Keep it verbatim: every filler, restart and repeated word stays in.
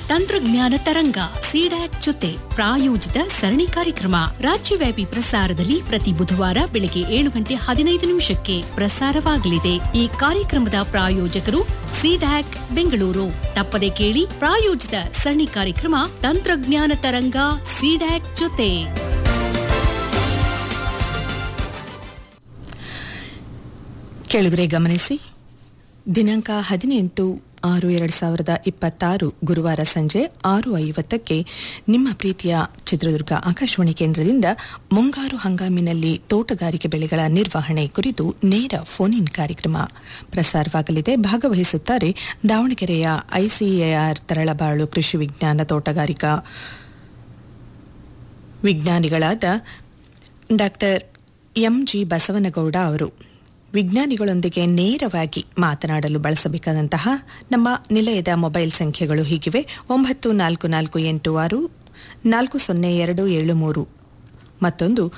ತಂತ್ರಜ್ಞಾನ ತರಂಗ ಸಿಡ್ಯಾಕ್ ಜೊತೆ ಪ್ರಾಯೋಜಿತ ಸರಣಿ ಕಾರ್ಯಕ್ರಮ ರಾಜ್ಯವ್ಯಾಪಿ ಪ್ರಸಾರದಲ್ಲಿ ಪ್ರತಿ ಬುಧವಾರ ಬೆಳಗ್ಗೆ ಏಳು ಗಂಟೆ ಹದಿನೈದು ನಿಮಿಷಕ್ಕೆ ಪ್ರಸಾರವಾಗಲಿದೆ. ಈ ಕಾರ್ಯಕ್ರಮದ ಪ್ರಾಯೋಜಕರು ಸಿಡ್ಯಾಕ್ ಬೆಂಗಳೂರು. ತಪ್ಪದೆ ಕೇಳಿ ಪ್ರಾಯೋಜಿತ ಸರಣಿ ಕಾರ್ಯಕ್ರಮ ತಂತ್ರಜ್ಞಾನ ತರಂಗ ಸಿಡ್ಯಾಕ್ ಜೊತೆ. ಕೆಳಗರೆ ಗಮನಿಸಿ, ದಿನಾಂಕ ಹದಿನೆಂಟು ಆರು ಎರಡು ಸಾವಿರದ ಇಪ್ಪತ್ತಾರು ಗುರುವಾರ ಸಂಜೆ ಆರು ಐವತ್ತಕ್ಕೆ ನಿಮ್ಮ ಪ್ರೀತಿಯ ಚಿತ್ರದುರ್ಗ ಆಕಾಶವಾಣಿ ಕೇಂದ್ರದಿಂದ ಮುಂಗಾರು ಹಂಗಾಮಿನಲ್ಲಿ ತೋಟಗಾರಿಕೆ ಬೆಳೆಗಳ ನಿರ್ವಹಣೆ ಕುರಿತು ನೇರ ಫೋನ್ ಇನ್ ಕಾರ್ಯಕ್ರಮ ಪ್ರಸಾರವಾಗಲಿದೆ. ಭಾಗವಹಿಸುತ್ತಾರೆ ದಾವಣಗೆರೆಯ ಐಸಿಎಆರ್ ತರಳಬಾಳು ಕೃಷಿ ವಿಜ್ಞಾನ ತೋಟಗಾರಿಕಾ ವಿಜ್ಞಾನಿಗಳಾದ ಡಾಕ್ಟರ್ ಎಂಜಿ ಬಸವನಗೌಡ ಅವರು. ವಿಜ್ಞಾನಿಗಳೊಂದಿಗೆ ನೇರವಾಗಿ ಮಾತನಾಡಲು ಬಳಸಬೇಕಾದಂತಹ ನಮ್ಮ ನಿಲಯದ ಮೊಬೈಲ್ ಸಂಖ್ಯೆಗಳು ಹೀಗಿವೆ: ಒಂಬತ್ತು ನಾಲ್ಕು ನಾಲ್ಕು ಎಂಟು ಆರು ನಾಲ್ಕು ಸೊನ್ನೆ ಎರಡು ಏಳು ಮೂರು, ಮತ್ತೊಂದು